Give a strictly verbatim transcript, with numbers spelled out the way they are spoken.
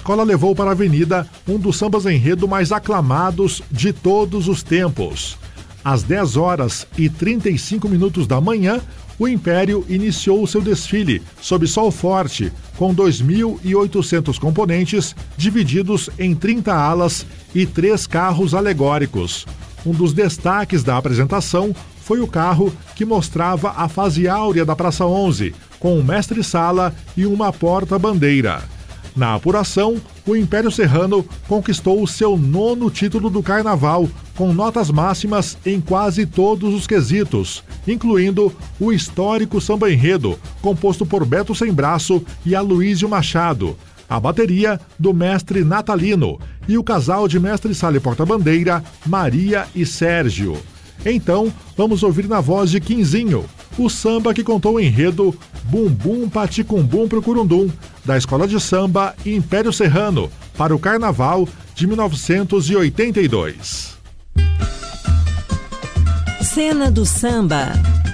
escola levou para a avenida um dos sambas enredo mais aclamados de todos os tempos. Às dez horas e trinta e cinco minutos da manhã, o Império iniciou seu desfile sob sol forte, com dois mil e oitocentos componentes divididos em trinta alas e três carros alegóricos. Um dos destaques da apresentação foi o carro que mostrava a fase áurea da Praça onze, com um mestre-sala e uma porta-bandeira. Na apuração, o Império Serrano conquistou o seu nono título do Carnaval, com notas máximas em quase todos os quesitos, incluindo o histórico samba enredo, composto por Beto Sem Braço e Aloísio Machado, a bateria do mestre Natalino e o casal de mestre-sala e porta-bandeira, Maria e Sérgio. Então, vamos ouvir na voz de Quinzinho, o samba que contou o enredo Bumbum Paticumbum pro Curundum, da Escola de Samba Império Serrano, para o Carnaval de mil novecentos e oitenta e dois. Cena do Samba.